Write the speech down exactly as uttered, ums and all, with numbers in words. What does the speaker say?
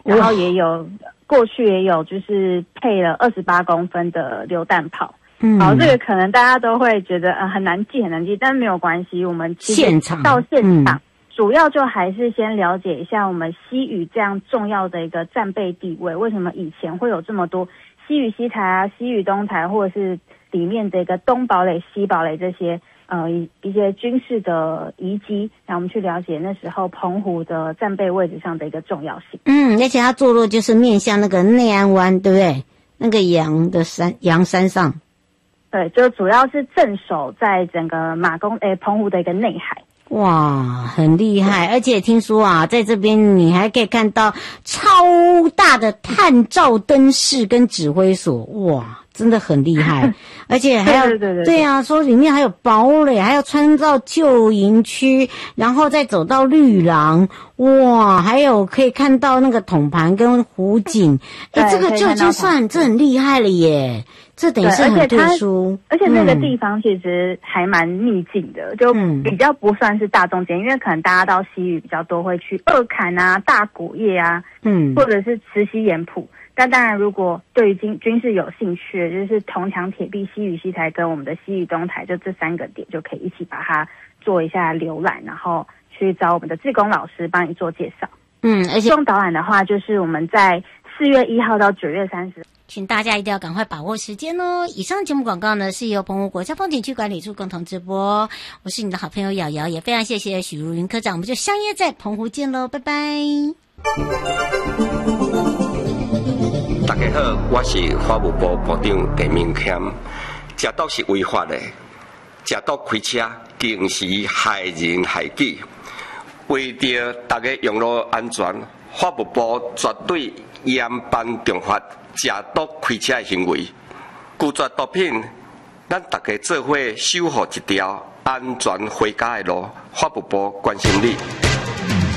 然后也有过去也有就是配了二十八公分的榴弹炮。嗯，好，这个可能大家都会觉得呃很难记很难记，但是没有关系，我们其实现场到现场、 嗯、 主要就还是先了解一下我们西屿这样重要的一个战备地位，为什么以前会有这么多西屿西台啊、西屿东台，或者是里面的一个东堡垒、西堡垒这些呃一一些军事的遗迹，让我们去了解那时候澎湖的战备位置上的一个重要性。 嗯，而且它坐落就是面向那个内安湾，对不对？那个洋的山洋山上。 对，就主要是镇守在整个马公诶澎湖的一个内海。 哇，很厉害！而且听说啊，在这边你还可以看到超大的探照灯室跟指挥所，哇，真的很厉害！而且还要对对对对对啊，说里面还有堡垒，还要穿到旧营区，然后再走到绿廊，哇，还有可以看到那个统盘跟湖景，哎，这个就已经算这很厉害了耶！这等于是很特殊， 而且那个地方其实还蛮秘境的，嗯、就比较不算是大众间，因为可能大家到西屿比较多会去二坎啊、大果叶啊，嗯，或者是慈溪盐埔。但当然，如果对于军军事有兴趣，就是铜墙铁壁、西屿西台跟我们的西屿东台，就这三个点就可以一起把它做一下浏览，然后去找我们的志工老师帮你做介绍。嗯，而且这种导览的话，就是我们在四月一号到九月三十。 请大家一定要赶快把握时间哦！以上节目广告呢是由澎湖国家风景区管理处共同直播，我是你的好朋友瑶瑶，也非常谢谢许如云科长，我们就相约在澎湖见喽，拜拜！ 大家好，我是法务部部长陈明谦。食毒是违法的，食毒开车更是害人害己。为着大家用路安全，法务部绝对严办重罚食毒开车的行为，拒绝毒品，咱大家做伙守护一条安全回家的路。法务部关心你。